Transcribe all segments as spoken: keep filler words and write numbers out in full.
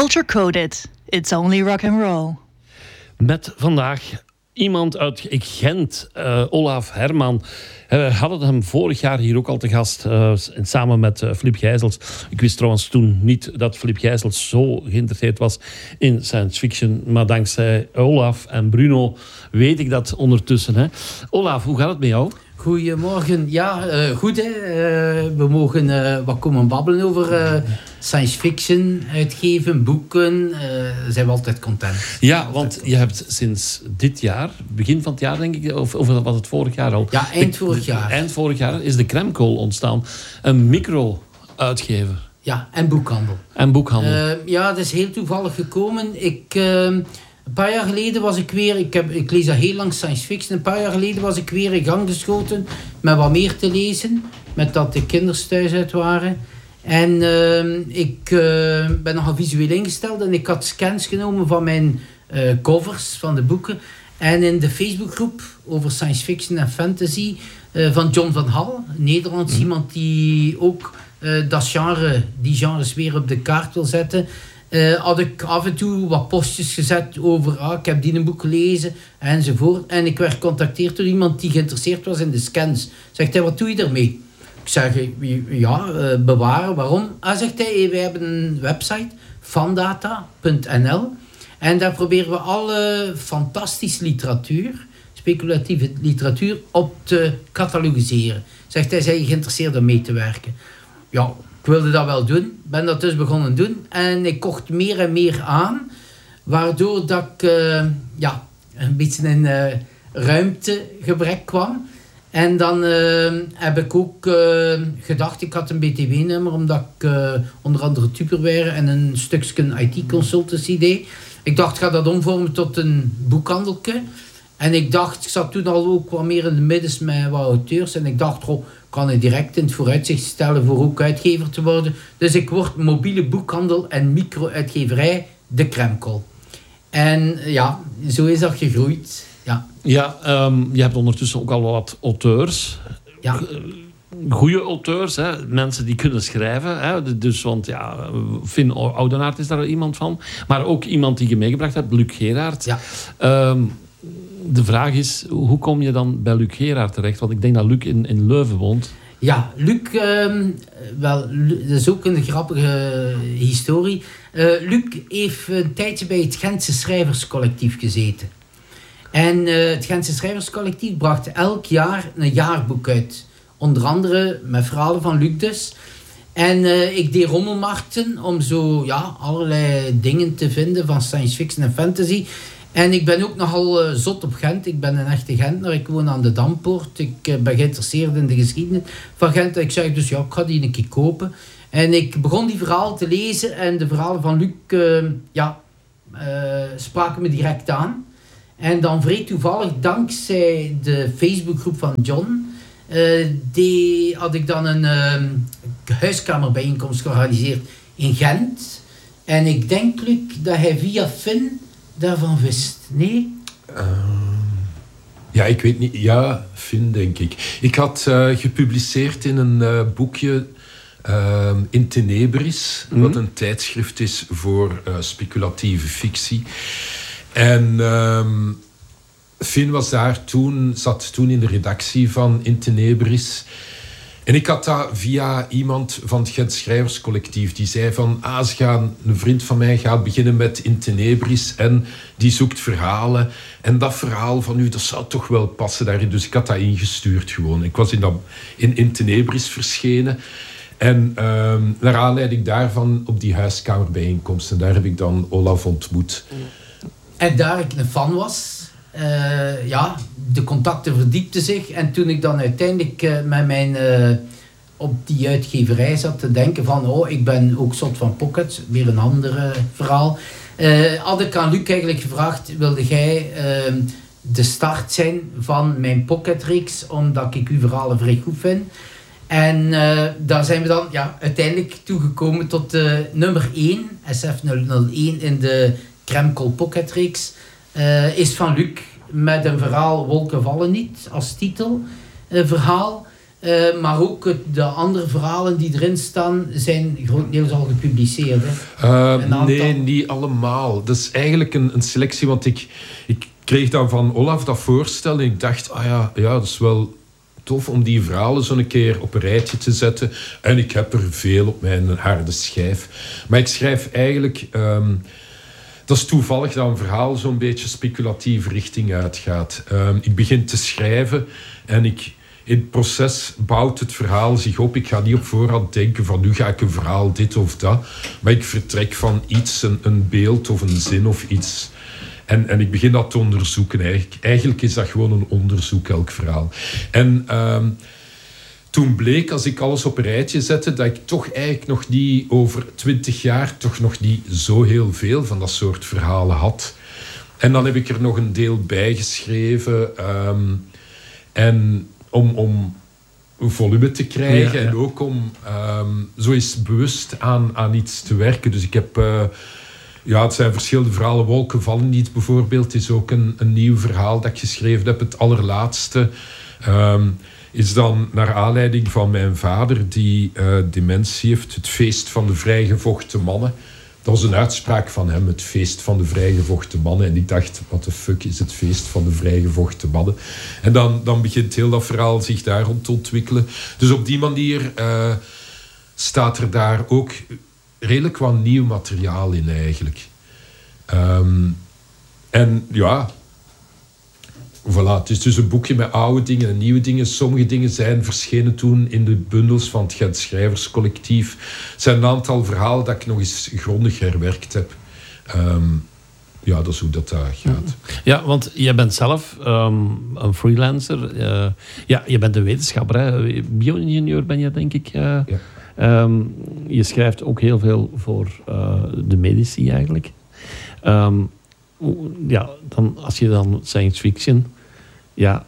Culture Coded. It's only rock and roll. Met vandaag iemand uit Gent, uh, Olaf Herman. We hadden hem vorig jaar hier ook al te gast, uh, samen met uh, Filip Gijsels. Ik wist trouwens toen niet dat Filip Gijsels zo geïnteresseerd was in science fiction. Maar dankzij Olaf en Bruno weet ik dat ondertussen. Hè. Olaf, hoe gaat het met jou? Goedemorgen. Ja, uh, goed hè. Uh, we mogen uh, wat komen babbelen over uh, science fiction, uitgeven, boeken. Uh, daar zijn we altijd content. Ja, altijd want content. Je hebt sinds dit jaar, begin van het jaar denk ik, of, of was het vorig jaar al? Ja, eind vorig jaar. De, eind vorig jaar is de Kremkool ontstaan. Een micro-uitgever. Ja, en boekhandel. En boekhandel. Uh, ja, dat is heel toevallig gekomen. Ik... Uh, Een paar jaar geleden was ik weer, ik, heb, ik lees al heel lang science fiction, een paar jaar geleden was ik weer in gang geschoten met wat meer te lezen, met dat de kinders thuis uit waren. En uh, ik uh, ben nogal visueel ingesteld en ik had scans genomen van mijn uh, covers van de boeken. En in de Facebookgroep over science fiction en fantasy uh, van John van Hal, Nederlands, mm. iemand die ook uh, dat genre, die genres weer op de kaart wil zetten. Uh, had ik af en toe wat postjes gezet over, ah, ik heb die een boek gelezen, enzovoort. En ik werd gecontacteerd door iemand die geïnteresseerd was in de scans. Zegt hij, wat doe je ermee? Ik zeg, ja, uh, bewaren, waarom? Ah, zegt hij, wij hebben een website, fandata punt n l. En daar proberen we alle fantastische literatuur, speculatieve literatuur, op te catalogiseren. Zegt hij, zijn je geïnteresseerd om mee te werken? Ja, ik wilde dat wel doen, ben dat dus begonnen doen en ik kocht meer en meer aan, waardoor dat ik uh, ja, een beetje in uh, ruimtegebrek kwam. En dan uh, heb ik ook uh, gedacht, ik had een B T W-nummer, omdat ik uh, onder andere Tupperware en een stukje I T-consultancy deed. Ik dacht, ik ga dat omvormen tot een boekhandelke. En ik dacht, ik zat toen al ook wat meer in de middens met wat auteurs. En ik dacht, goh, kan ik direct in het vooruitzicht stellen voor ook uitgever te worden. Dus ik word mobiele boekhandel en micro-uitgeverij de Kremkool. En ja, zo is dat gegroeid. Ja, ja um, je hebt ondertussen ook al wat auteurs. Ja. Goede auteurs, hè? Mensen die kunnen schrijven. Hè? Dus, want ja, Finn Oudenaard is daar iemand van. Maar ook iemand die je meegebracht hebt, Luc Geraert. Ja. Um, De vraag is, hoe kom je dan bij Luc Geraert terecht? Want ik denk dat Luc in, in Leuven woont. Ja, Luc, um, wel, dat is ook een grappige historie. Uh, Luc heeft een tijdje bij het Gentse Schrijverscollectief gezeten. En uh, het Gentse Schrijverscollectief bracht elk jaar een jaarboek uit. Onder andere met verhalen van Luc dus. En uh, ik deed rommelmarkten om zo ja, allerlei dingen te vinden van science fiction en fantasy. En ik ben ook nogal uh, zot op Gent. Ik ben een echte Gentner. Ik woon aan de Dampoort. Ik uh, ben geïnteresseerd in de geschiedenis van Gent. Ik zeg dus, ja, ik ga die een keer kopen. En ik begon die verhalen te lezen. En de verhalen van Luc, uh, ja, uh, spraken me direct aan. En dan vrij toevallig, dankzij de Facebookgroep van John, uh, die had ik dan een uh, huiskamerbijeenkomst georganiseerd in Gent. En ik denk, Luc, dat hij via Finn daarvan wist. Nee? Uh, ja, ik weet niet. Ja, Finn, denk ik. Ik had uh, gepubliceerd in een uh, boekje uh, In Tenebris, mm. wat een tijdschrift is voor uh, speculatieve fictie. En uh, Finn was daar toen, zat toen in de redactie van In Tenebris. En ik had dat via iemand van het Gent Schrijverscollectief. Die zei van, ah, ze gaan, een vriend van mij gaat beginnen met In Tenebris. En die zoekt verhalen. En dat verhaal van u, dat zou toch wel passen daarin. Dus ik had dat ingestuurd gewoon. Ik was in, dat, in, in Tenebris verschenen. En uh, naar aanleiding daarvan op die huiskamerbijeenkomst. En daar heb ik dan Olaf ontmoet. En daar ik een fan was... Uh, ja, de contacten verdiepten zich. En toen ik dan uiteindelijk uh, met mijn... Uh, op die uitgeverij zat te denken van... Oh, ik ben ook zot van pockets. Weer een ander uh, verhaal. Uh, had ik aan Luc eigenlijk gevraagd... Wilde jij uh, de start zijn van mijn pocketreeks? Omdat ik uw verhalen vrij goed vind. En uh, daar zijn we dan ja, uiteindelijk toegekomen tot uh, nummer één. S F nul nul één in de Kremkool pocketreeks. Uh, is van Luc met een verhaal Wolken vallen niet als titel uh, verhaal. Uh, maar ook het, de andere verhalen die erin staan, zijn grotendeels al gepubliceerd. Hè? Uh, aantal... Nee, niet allemaal. Dat is eigenlijk een, een selectie, want ik, ik kreeg dan van Olaf dat voorstel en ik dacht, ah ja, ja, dat is wel tof om die verhalen zo een keer op een rijtje te zetten. En ik heb er veel op mijn harde schijf. Maar ik schrijf eigenlijk... Um, dat is toevallig dat een verhaal zo'n beetje speculatieve richting uitgaat. Um, ik begin te schrijven en ik... In het proces bouwt het verhaal zich op. Ik ga niet op voorhand denken van nu ga ik een verhaal dit of dat. Maar ik vertrek van iets, een, een beeld of een zin of iets. En, en ik begin dat te onderzoeken. Eigenlijk, eigenlijk is dat gewoon een onderzoek, elk verhaal. En um, toen bleek, als ik alles op een rijtje zette, dat ik toch eigenlijk nog niet over twintig jaar toch nog niet zo heel veel van dat soort verhalen had. En dan heb ik er nog een deel bij geschreven. Um, en... Om, om volume te krijgen ja, ja. en ook om um, zo eens bewust aan, aan iets te werken. Dus ik heb... Uh, ja, het zijn verschillende verhalen. Wolken vallen niet bijvoorbeeld is ook een, een nieuw verhaal dat ik geschreven heb. Het allerlaatste um, is dan naar aanleiding van mijn vader die uh, dementie heeft. Het feest van de vrijgevochten mannen. Dat was een uitspraak van hem, het feest van de vrijgevochten mannen. En ik dacht, wat de fuck is het feest van de vrijgevochten mannen? En dan, dan begint heel dat verhaal zich daar rond te ontwikkelen. Dus op die manier uh, staat er daar ook redelijk wat nieuw materiaal in eigenlijk. Um, en ja... Voilà, het is dus een boekje met oude dingen en nieuwe dingen. Sommige dingen zijn verschenen toen in de bundels van het Gent Schrijverscollectief. Het zijn een aantal verhalen dat ik nog eens grondig herwerkt heb. Um, ja, dat is hoe dat daar gaat. Ja, want je bent zelf um, een freelancer. Uh, ja, je bent een wetenschapper. Hè? Bio-ingenieur ben je, denk ik. Uh, ja. um, je schrijft ook heel veel voor uh, de medici eigenlijk. Um, Ja, dan, als je dan science fiction... Ja,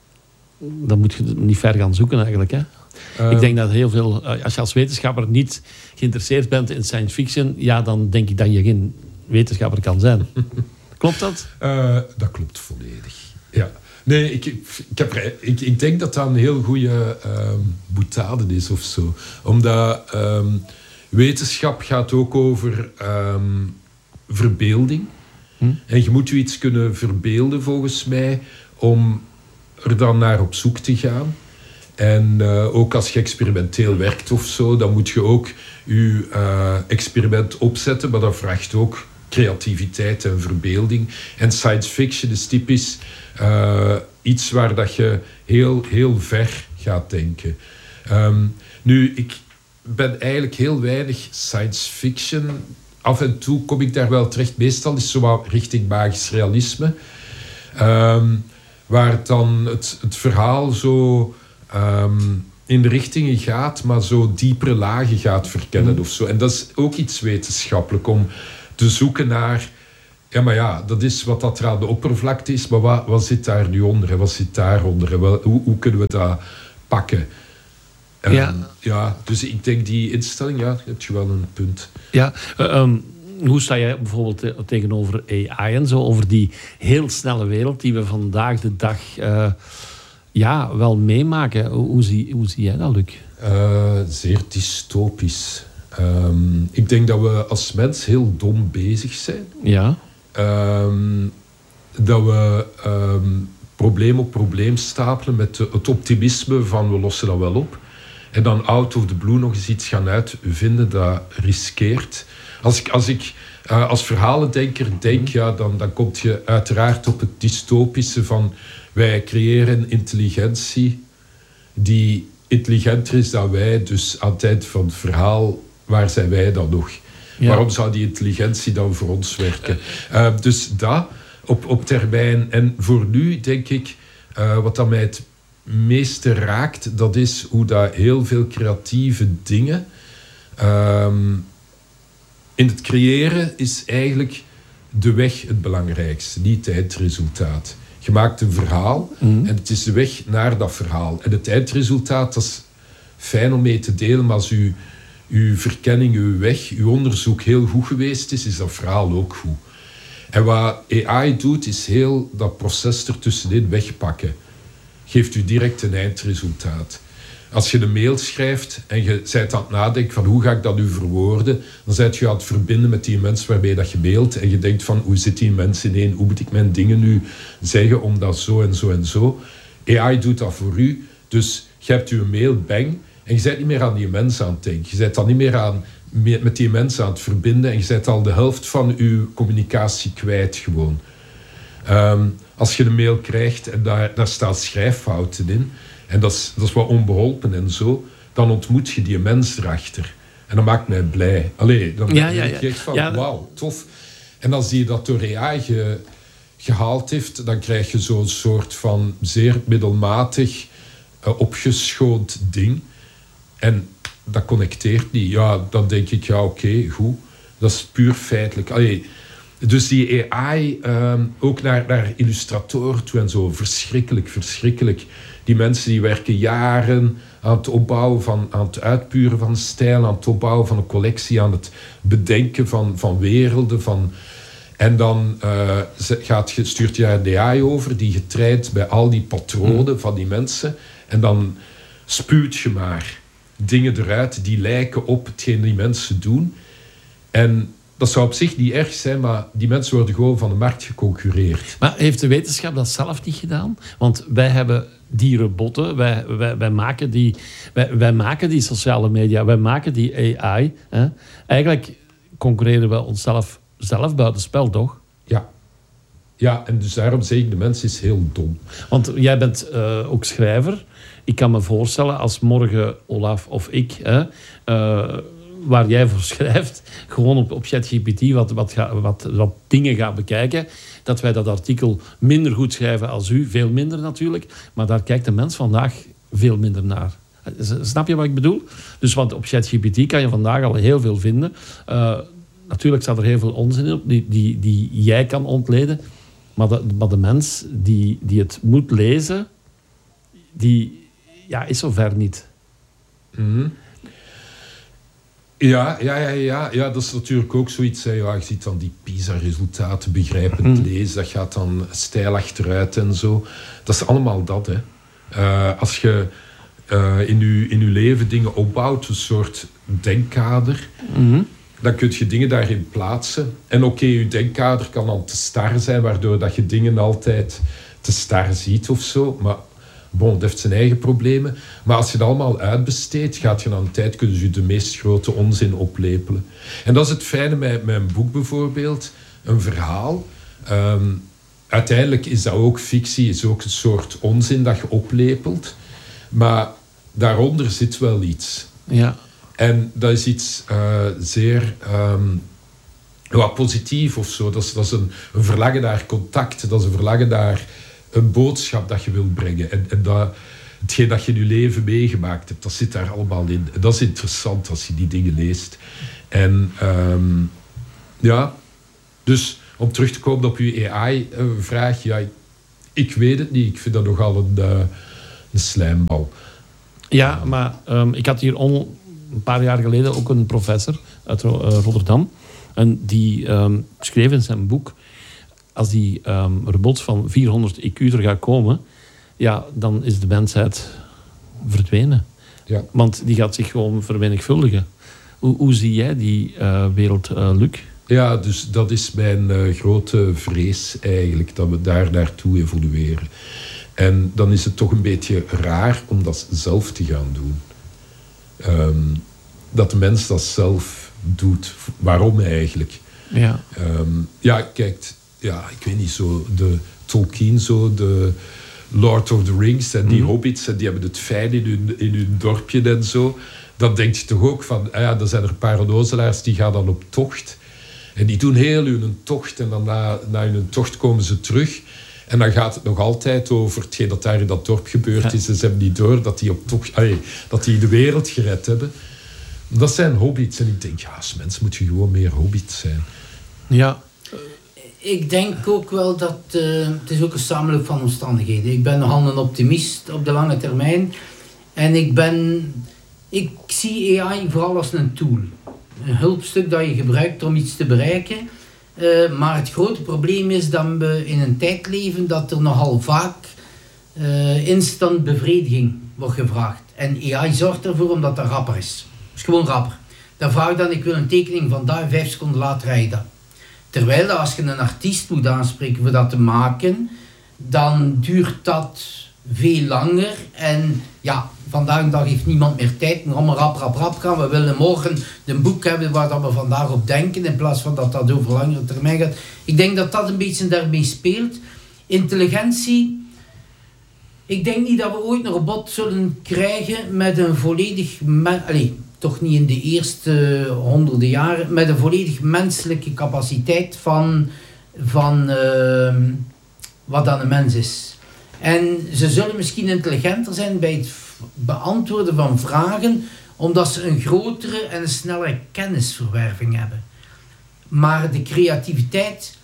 dan moet je niet ver gaan zoeken eigenlijk. Hè? Uh, ik denk dat heel veel... Als je als wetenschapper niet geïnteresseerd bent in science fiction... Ja, dan denk ik dat je geen wetenschapper kan zijn. Klopt dat? Uh, dat klopt volledig. Ja. Nee, ik, ik, heb, ik, ik denk dat dat een heel goede um, boetade is of zo. Omdat um, wetenschap gaat ook over um, verbeelding. Hm? En je moet je iets kunnen verbeelden, volgens mij, om er dan naar op zoek te gaan. En uh, ook als je experimenteel werkt of zo, dan moet je ook je uh, experiment opzetten, maar dat vraagt ook creativiteit en verbeelding. En science fiction is typisch uh, iets waar dat je heel, heel ver gaat denken. Um, nu, ik ben eigenlijk heel weinig science fiction... Af en toe kom ik daar wel terecht. Meestal is het zo wat richting magisch realisme. Um, waar dan het, het verhaal zo um, in de richtingen gaat, maar zo diepere lagen gaat verkennen mm. of zo. En dat is ook iets wetenschappelijk, om te zoeken naar... Ja, maar ja, dat is wat dat er aan de oppervlakte is, maar wat, wat zit daar nu onder? En wat zit daaronder? En wat, hoe, hoe kunnen we dat pakken? Um, ja. ja, dus ik denk die instelling, ja, heb je wel een punt. Ja, uh, um, hoe sta jij bijvoorbeeld te, tegenover A I en zo, over die heel snelle wereld die we vandaag de dag uh, ja, wel meemaken? Hoe, hoe, zie, hoe zie jij dat, Luc? Uh, zeer dystopisch. Um, ik denk dat we als mens heel dom bezig zijn. Ja. Um, dat we um, probleem op probleem stapelen met het optimisme van we lossen dat wel op. En dan out of the blue nog eens iets gaan uitvinden dat riskeert. Als ik als, ik, uh, als verhalendenker denk, ja, dan, dan kom je uiteraard op het dystopische van wij creëren intelligentie die intelligenter is dan wij. Dus aan het eind van het verhaal, waar zijn wij dan nog? Ja. Waarom zou die intelligentie dan voor ons werken? Uh, dus dat op, op termijn. En voor nu denk ik, uh, wat dat mij het meeste raakt, dat is hoe dat heel veel creatieve dingen... Um, in het creëren is eigenlijk de weg het belangrijkste, niet het eindresultaat. Je maakt een verhaal mm. en het is de weg naar dat verhaal. En het eindresultaat, dat is fijn om mee te delen, maar als u, uw verkenning, uw weg, uw onderzoek heel goed geweest is, is dat verhaal ook goed. En wat A I doet, is heel dat proces ertussenin wegpakken. Geeft u direct een eindresultaat. Als je de mail schrijft en je bent aan het nadenken van hoe ga ik dat nu verwoorden, dan ben je aan het verbinden met die mens waarbij dat je mailt en je denkt van hoe zit die mens ineen, hoe moet ik mijn dingen nu zeggen om dat zo en zo en zo. A I doet dat voor u, dus je hebt je mail, bang, en je bent niet meer aan die mens aan het denken. Je bent dan niet meer aan, met die mens aan het verbinden en je bent al de helft van je communicatie kwijt gewoon. Um, als je de mail krijgt en daar, daar staan schrijffouten in, en dat is, dat is wat onbeholpen en zo, dan ontmoet je die mens erachter. En dat maakt mij blij. Allee, dan ja, denk ja, je echt van, ja. wauw, tof. En als die dat door A I ge, gehaald heeft, dan krijg je zo'n soort van zeer middelmatig uh, opgeschoond ding. En dat connecteert niet. Ja, dan denk ik, ja, oké, okay, goed. Dat is puur feitelijk. Allee, dus die A I, um, ook naar, naar illustratoren toe en zo, verschrikkelijk, verschrikkelijk. Die mensen die werken jaren aan het opbouwen van, aan het uitpuren van stijl, aan het opbouwen van een collectie, aan het bedenken van, van werelden. Van, en dan uh, gaat je, stuurt je daar de A I over, die getraind bij al die patronen mm. van die mensen. En dan spuwt je maar dingen eruit die lijken op hetgeen die mensen doen. En dat zou op zich niet erg zijn, maar die mensen worden gewoon van de markt geconcurreerd. Maar heeft de wetenschap dat zelf niet gedaan? Want wij hebben die robotten, wij, wij, wij, maken, die, wij, wij maken die sociale media, wij maken die A I. Hè? Eigenlijk concurreren we onszelf zelf buitenspel, toch? Ja. Ja, en dus daarom zeg ik, de mens is heel dom. Want jij bent uh, ook schrijver. Ik kan me voorstellen, als morgen Olaf of ik... Hè, uh, waar jij voor schrijft, gewoon op, op ChatGPT wat, wat, ga, wat, wat dingen gaat bekijken, dat wij dat artikel minder goed schrijven als u, veel minder natuurlijk, maar daar kijkt de mens vandaag veel minder naar. Snap je wat ik bedoel? Dus want op ChatGPT kan je vandaag al heel veel vinden. Uh, natuurlijk staat er heel veel onzin op, die, die, die jij kan ontleden, maar de, maar de mens die, die het moet lezen, die ja, is zover niet. Mm-hmm. Ja, ja, ja, ja, ja, dat is natuurlijk ook zoiets. Hè. Ja, je ziet dan die PISA-resultaten begrijpend lezen. Dat gaat dan stijl achteruit en zo. Dat is allemaal dat. Hè. Uh, als je uh, in, je, in je leven dingen opbouwt, een soort denkkader, mm-hmm. dan kun je dingen daarin plaatsen. En oké, okay, je denkkader kan dan te star zijn, waardoor dat je dingen altijd te star ziet of zo. Maar bon, dat heeft zijn eigen problemen. Maar als je het allemaal uitbesteedt, gaat je na een tijd kunnen je de meest grote onzin oplepelen. En dat is het fijne met mijn boek bijvoorbeeld. Een verhaal. Um, uiteindelijk is dat ook fictie, is ook een soort onzin dat je oplepelt. Maar daaronder zit wel iets. Ja. En dat is iets uh, zeer um, wat positief of zo. Dat is, dat is een, een verlangen naar contact. Dat is een verlangen naar een boodschap dat je wilt brengen. En, en dat, hetgeen dat je in je leven meegemaakt hebt, dat zit daar allemaal in. En dat is interessant als je die dingen leest. En um, ja, dus om terug te komen op je A I-vraag, ja, ik, ik weet het niet. Ik vind dat nogal een, uh, een slijmbal. Ja, maar um, ik had hier on, een paar jaar geleden ook een professor uit uh, Rotterdam. En die um, schreef in zijn boek, als die um, robot van vierhonderd I Q er gaat komen, ja, dan is de mensheid verdwenen. Ja. Want die gaat zich gewoon vermenigvuldigen. Hoe, hoe zie jij die uh, wereld, uh, Luc? Ja, dus dat is mijn uh, grote vrees eigenlijk, dat we daar naartoe evolueren. En dan is het toch een beetje raar om dat zelf te gaan doen. Um, dat de mens dat zelf doet. Waarom eigenlijk? Ja, um, ja kijk, ja, ik weet niet, zo de Tolkien, zo de Lord of the Rings en die mm. hobbits, en die hebben het fijn in hun, in hun dorpje en zo. Dan denk je toch ook van, ah ja, er zijn er een paar onnozelaars die gaan dan op tocht. En die doen heel hun tocht en dan na, na hun tocht komen ze terug. En dan gaat het nog altijd over hetgeen dat daar in dat dorp gebeurd is. Ja. En ze hebben niet door dat die, op tocht, allee, dat die de wereld gered hebben. Dat zijn hobbits. En ik denk, ja, als mens moet je gewoon meer hobbits zijn. Ja. Ik denk ook wel dat uh, het is ook een samenloop van omstandigheden. Ik ben nogal een optimist op de lange termijn. En ik ben... Ik zie A I vooral als een tool. Een hulpstuk dat je gebruikt om iets te bereiken. Uh, maar het grote probleem is dat we in een tijd leven dat er nogal vaak uh, instant bevrediging wordt gevraagd. En A I zorgt ervoor omdat dat rapper is. Het is gewoon rapper. Dan vraag je dan, ik wil een tekening van daar, vijf seconden later rijdt dat. Terwijl dat als je een artiest moet aanspreken voor dat te maken, dan duurt dat veel langer. En ja, vandaag de dag heeft niemand meer tijd. We gaan allemaal rap, rap, rap gaan. We willen morgen een boek hebben waar dat we vandaag op denken, in plaats van dat dat over langere termijn gaat. Ik denk dat dat een beetje daarmee speelt. Intelligentie. Ik denk niet dat we ooit een robot zullen krijgen met een volledig... Me- Allez, toch niet in de eerste honderden jaren, met een volledig menselijke capaciteit van, van uh, wat dan een mens is. En ze zullen misschien intelligenter zijn bij het beantwoorden van vragen, omdat ze een grotere en een snellere kennisverwerving hebben. Maar de creativiteit,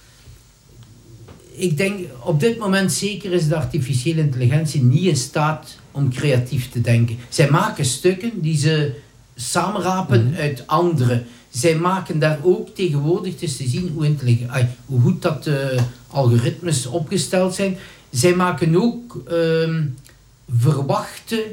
ik denk op dit moment zeker is de artificiële intelligentie niet in staat om creatief te denken. Zij maken stukken die ze samenrapen mm-hmm. uit anderen. Zij maken daar ook tegenwoordig, het is te zien hoe, ay, hoe goed dat de uh, algoritmes opgesteld zijn. Zij maken ook uh, verwachte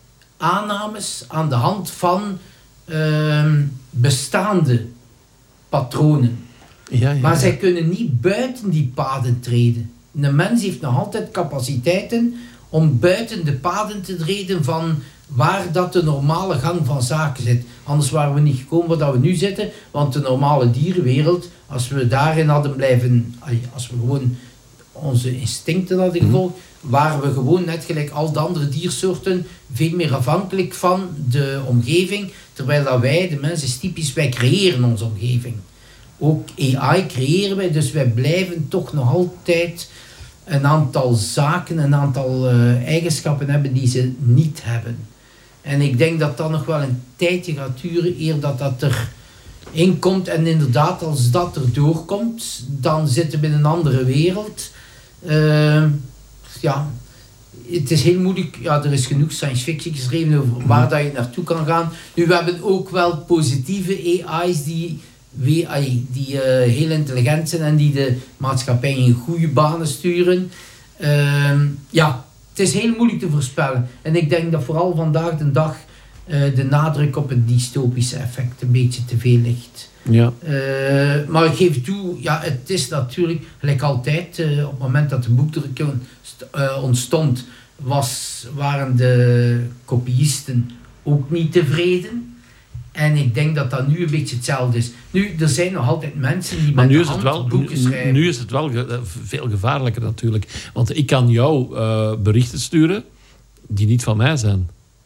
aannames aan de hand van uh, bestaande patronen. Ja, ja, maar ja. zij kunnen niet buiten die paden treden. Een mens heeft nog altijd capaciteiten om buiten de paden te treden van waar dat de normale gang van zaken zit. Anders waren we niet gekomen waar we nu zitten, want de normale dierenwereld, als we daarin hadden blijven, als we gewoon onze instincten hadden gevolgd, waren we gewoon net gelijk al de andere diersoorten veel meer afhankelijk van de omgeving, terwijl dat wij, de mens is typisch, wij creëren onze omgeving. Ook A I creëren wij, dus wij blijven toch nog altijd een aantal zaken, een aantal uh, eigenschappen hebben die ze niet hebben. En ik denk dat dat nog wel een tijdje gaat duren eer dat dat erin komt. En inderdaad, als dat er doorkomt, dan zitten we in een andere wereld. Uh, ja, het is heel moeilijk. Ja, er is genoeg science fiction geschreven over waar dat je naartoe kan gaan. Nu, we hebben ook wel positieve A I's die, die uh, heel intelligent zijn en die de maatschappij in goede banen sturen. Uh, ja, het is heel moeilijk te voorspellen. En ik denk dat vooral vandaag de dag uh, de nadruk op het dystopische effect een beetje te veel ligt. Ja. Uh, maar ik geef toe, ja, het is natuurlijk, gelijk altijd, uh, op het moment dat de boekdruk uh, ontstond, was, waren de kopiisten ook niet tevreden. En ik denk dat dat nu een beetje hetzelfde is. Nu, er zijn nog altijd mensen die maar met nu de is het hand wel, boeken nu, schrijven. Nu is het wel ge, veel gevaarlijker natuurlijk. Want ik kan jou uh, berichten sturen die niet van mij zijn.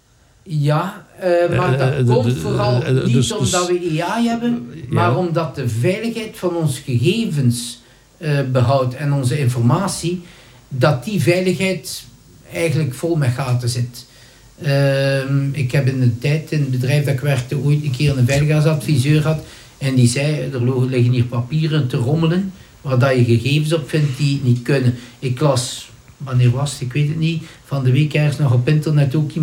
Ja, uh, maar dat uh, komt uh, vooral uh, uh, niet dus, omdat dus, we A I hebben, maar ja. omdat de veiligheid van onze gegevens uh, behoudt en onze informatie, dat die veiligheid eigenlijk vol met gaten zit. Uh, ik heb in een tijd in het bedrijf dat ik werkte ooit een keer een veiligheidsadviseur gehad en die zei, er liggen hier papieren te rommelen waar dat je gegevens op vindt die niet kunnen. Ik las, wanneer was het, ik weet het niet, van de week ergens nog op internet ook iemand